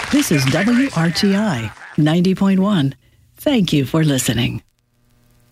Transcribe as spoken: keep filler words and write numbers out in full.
This is W R T I ninety point one. Thank you for listening.